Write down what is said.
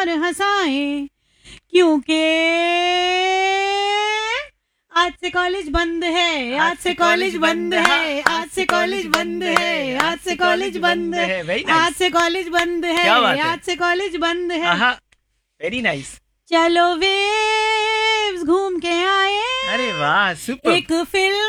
और हंसाएं, क्योंकि आज से कॉलेज बंद है, आज से कॉलेज बंद है, आज से कॉलेज बंद है, आज से कॉलेज बंद है, आज से कॉलेज बंद है, आज से कॉलेज बंद है। Very nice. चलो वेव्स घूम के आए, अरे वाह, सुपर। एक फिल्म